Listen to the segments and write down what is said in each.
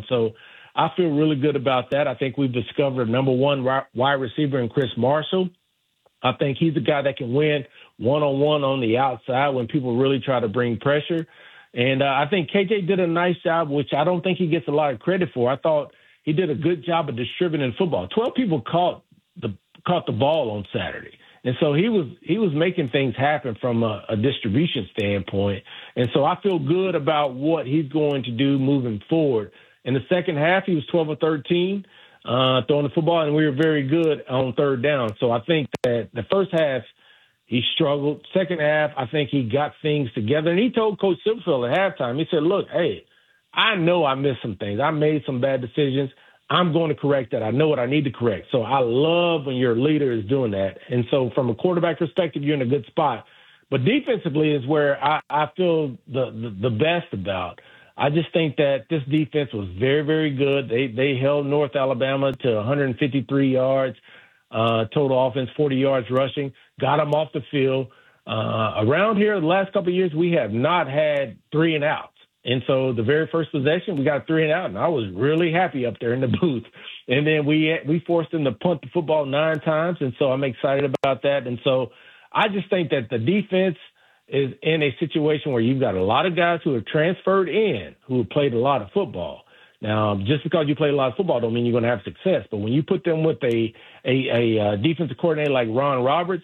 down. So I feel really good about that. I think we've discovered a number one wide receiver in Chris Marshall. I think he's a guy that can win one-on-one on the outside when people really try to bring pressure. And I think KJ did a nice job, which I don't think he gets a lot of credit for. I thought he did a good job of distributing football. 12 people caught the ball on Saturday. And so he was making things happen from a distribution standpoint. And so I feel good about what he's going to do moving forward. In the second half, he was 12 or 13 throwing the football, and we were very good on third down. So I think that the first half, he struggled. Second half, I think he got things together. And he told Coach Silverfield at halftime, he said, look, hey, I know I missed some things. I made some bad decisions. I'm going to correct that. I know what I need to correct. So I love when your leader is doing that. And so from a quarterback perspective, you're in a good spot. But defensively is where I feel the best about. I just think that this defense was very, very good. They held North Alabama to 153 yards, total offense, 40 yards rushing, got them off the field. Around here, the last couple of years, we have not had 3 and outs. And so the very first possession, we got 3 and out, and I was really happy up there in the booth. And then we forced them to punt the football 9 times, and so I'm excited about that. And so I just think that the defense is in a situation where you've got a lot of guys who have transferred in who have played a lot of football. Now, just because you play a lot of football don't mean you're going to have success. But when you put them with a defensive coordinator like Ron Roberts,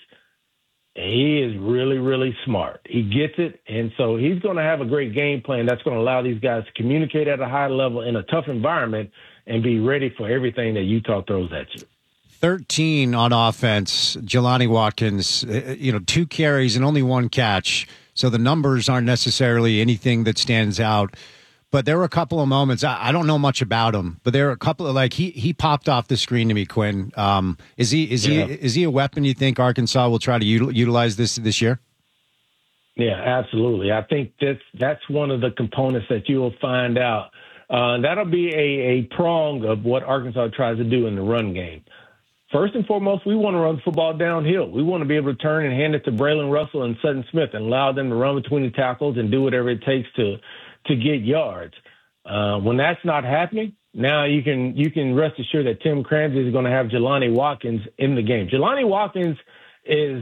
he is really, really smart. He gets it, and so he's going to have a great game plan that's going to allow these guys to communicate at a high level in a tough environment and be ready for everything that Utah throws at you. 13 on offense, Jelani Watkins, 2 carries and only 1 catch. So the numbers aren't necessarily anything that stands out. But there were a couple of moments. I don't know much about him, but there were a couple of he popped off the screen to me, Quinn. Is he a weapon you think Arkansas will try to utilize this year? Yeah, absolutely. I think that's one of the components that you will find out. That'll be a prong of what Arkansas tries to do in the run game. First and foremost, we want to run the football downhill. We want to be able to turn and hand it to Braylon Russell and Sutton Smith and allow them to run between the tackles and do whatever it takes to get yards. When that's not happening, now you can rest assured that Tim Cramsey is going to have Jelani Watkins in the game. Jelani Watkins is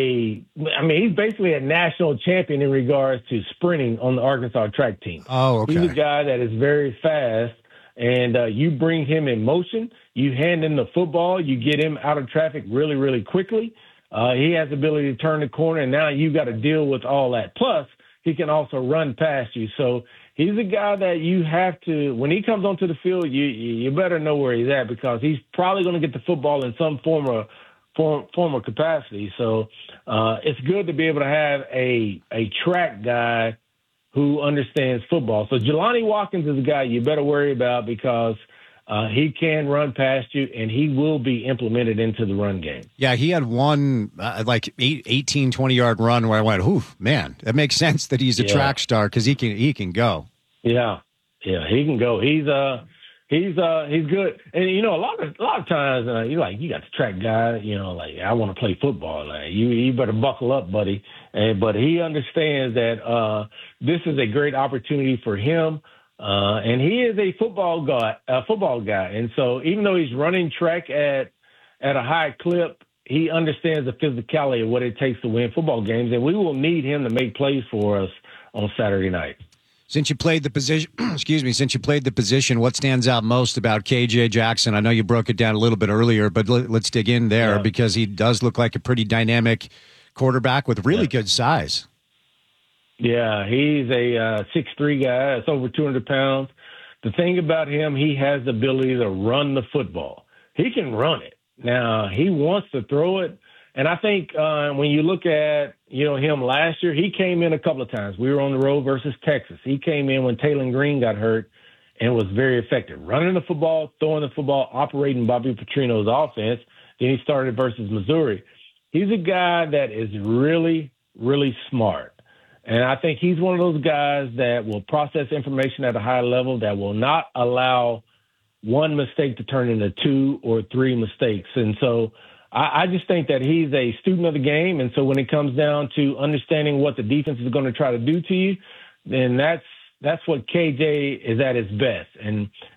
he's basically a national champion in regards to sprinting on the Arkansas track team. Oh, okay. He's a guy that is very fast, and you bring him in motion, you hand him the football, you get him out of traffic really, really quickly. He has the ability to turn the corner, and now you've got to deal with all that. Plus, he can also run past you. So he's a guy that you have to, when he comes onto the field, you better know where he's at because he's probably going to get the football in some form of capacity. So it's good to be able to have a track guy who understands football. So Jelani Watkins is a guy you better worry about because he can run past you, and he will be implemented into the run game. Yeah, he had one 18, 20-yard run where I went, oof, man, that makes sense that he's a track star because he can go. Yeah, he can go. He's good. And, a lot of times, you got the track guy, I want to play football. Like, you better buckle up, buddy. But he understands that this is a great opportunity for him. And he is a football guy. And so even though he's running track at a high clip, he understands the physicality of what it takes to win football games. And we will need him to make plays for us on Saturday night. Since you played the position, what stands out most about KJ Jackson? I know you broke it down a little bit earlier, but let's dig in there because he does look like a pretty dynamic quarterback with really good size. Yeah, he's a 6'3" guy. It's over 200 pounds. The thing about him, he has the ability to run the football. He can run it. Now, he wants to throw it. And I think when you look at, him last year, he came in a couple of times. We were on the road versus Texas. He came in when Taylon Green got hurt and was very effective. Running the football, throwing the football, operating Bobby Petrino's offense. Then he started versus Missouri. He's a guy that is really, really smart. And I think he's one of those guys that will process information at a high level, that will not allow one mistake to turn into 2 or 3 mistakes. And so I just think that he's a student of the game. And so when it comes down to understanding what the defense is going to try to do to you, then that's what KJ is at his best. And